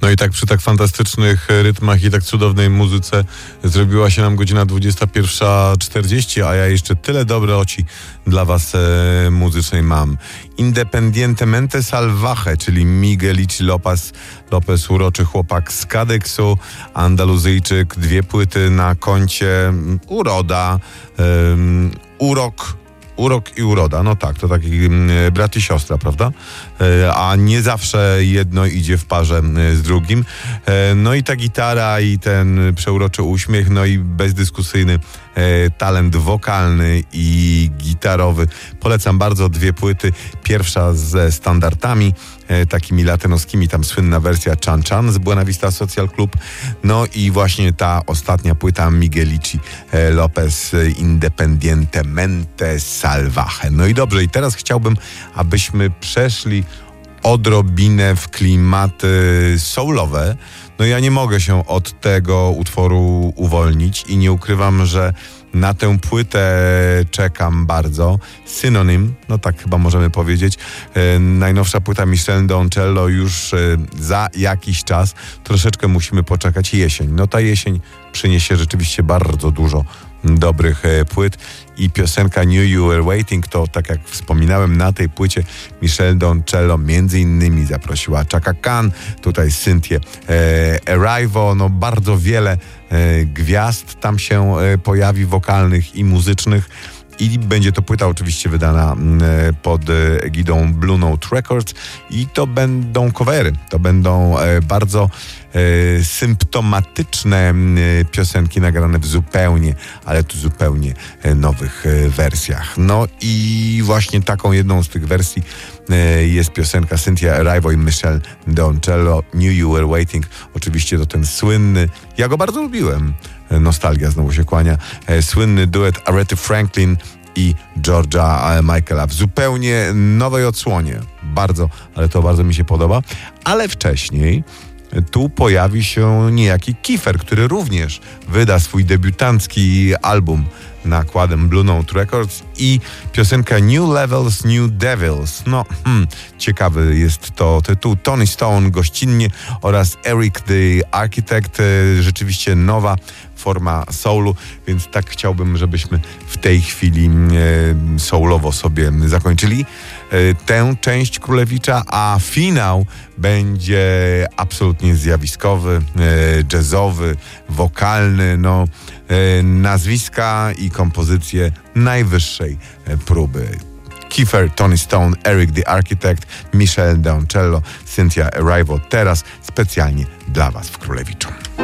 No i tak przy tak fantastycznych rytmach i tak cudownej muzyce zrobiła się nam godzina 21:40, a ja jeszcze tyle dobroci dla was muzycznej mam. Independientemente Salvaje, czyli Miguelici Lopez, uroczy chłopak z Kadyksu, Andaluzyjczyk, 2 płyty na koncie, uroda, urok i uroda, no tak, to taki brat i siostra, prawda? A nie zawsze jedno idzie w parze z drugim. No i ta gitara i ten przeuroczy uśmiech, no i bezdyskusyjny talent wokalny i gitarowy. Polecam bardzo 2 płyty. Pierwsza ze standardami takimi latynoskimi, tam słynna wersja Chan Chan z Buena Vista Social Club. No i właśnie ta ostatnia płyta Miguelici Lopez, Independientemente Salvaje. No i dobrze, i teraz chciałbym, abyśmy przeszli odrobinę w klimaty soulowe. No ja nie mogę się od tego utworu uwolnić i nie ukrywam, że na tę płytę czekam bardzo. Synonym, no tak chyba możemy powiedzieć. Najnowsza płyta Michel Doncello już za jakiś czas. Troszeczkę musimy poczekać. Jesień. No ta jesień przyniesie rzeczywiście bardzo dużo dobrych płyt i piosenka Knew You Were Waiting to, tak jak wspominałem, na tej płycie Michel Doncello między innymi zaprosiła Chaka Khan, tutaj Cynthię Erivo, no bardzo wiele gwiazd tam się pojawi, wokalnych i muzycznych. I będzie to płyta oczywiście wydana pod egidą Blue Note Records i to będą covery, to będą bardzo symptomatyczne piosenki nagrane w zupełnie, ale tu zupełnie nowych wersjach. No i właśnie taką jedną z tych wersji jest piosenka Cynthia Erivo i Michel Doncello, Knew You Were Waiting. Oczywiście to ten słynny, ja go bardzo lubiłem, nostalgia znowu się kłania, słynny duet Aretha Franklin i George'a Michaela w zupełnie nowej odsłonie. Bardzo, ale to bardzo mi się podoba. Ale wcześniej tu pojawi się niejaki Kiefer, który również wyda swój debiutancki album nakładem Blue Note Records i piosenka New Levels, New Devils. No, ciekawy jest to tytuł. Tony Stone gościnnie oraz Eric the Architect, rzeczywiście nowa forma soulu, więc tak chciałbym, żebyśmy w tej chwili soulowo sobie zakończyli tę część Królewicza, a finał będzie absolutnie zjawiskowy, jazzowy, wokalny, no nazwiska i kompozycje najwyższej próby. Kiefer, Tony Stone, Eric the Architect, Michel Doncello, Cynthia Erivo. Teraz specjalnie dla was w Królewiczu.